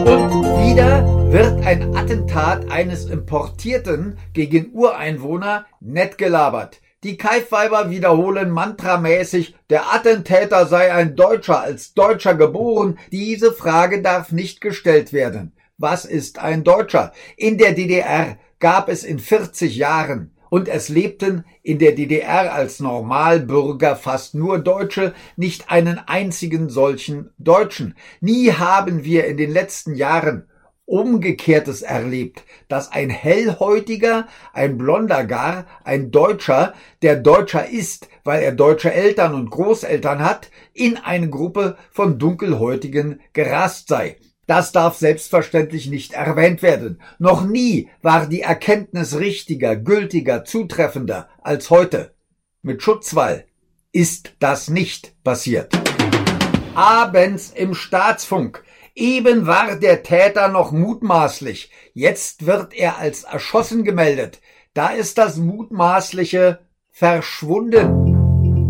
Und wieder wird ein Attentat eines Importierten gegen Ureinwohner nett gelabert. Die Kaifweiber wiederholen mantramäßig, der Attentäter sei ein Deutscher, als Deutscher geboren. Diese Frage darf nicht gestellt werden. Was ist ein Deutscher? In der DDR gab es in 40 Jahren und es lebten in der DDR als Normalbürger fast nur Deutsche, nicht einen einzigen solchen Deutschen. Nie haben wir in den letzten Jahren Umgekehrtes erlebt, dass ein Hellhäutiger, ein Blonder gar, ein Deutscher, der Deutscher ist, weil er deutsche Eltern und Großeltern hat, in eine Gruppe von Dunkelhäutigen gerast sei. Das darf selbstverständlich nicht erwähnt werden. Noch nie war die Erkenntnis richtiger, gültiger, zutreffender als heute. Mit Schutzwall ist das nicht passiert. Abends im Staatsfunk. Eben war der Täter noch mutmaßlich. Jetzt wird er als erschossen gemeldet. Da ist das Mutmaßliche verschwunden.